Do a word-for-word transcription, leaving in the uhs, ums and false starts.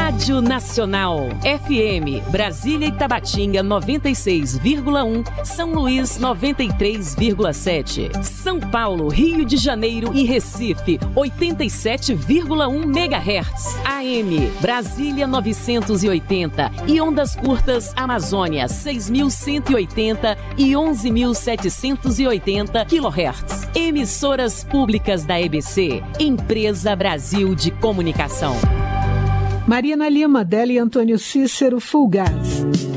Rádio Nacional. F M, Brasília e Tabatinga noventa e seis vírgula um, São Luís noventa e três vírgula sete. São Paulo, Rio de Janeiro e Recife oitenta e sete vírgula um megahertz. A M, Brasília novecentos e oitenta e ondas curtas Amazônia seis mil cento e oitenta e onze mil setecentos e oitenta quilohertz. Emissoras públicas da E B C, Empresa Brasil de Comunicação. Marina Lima, Deli Antônio Cícero, Fulgaz.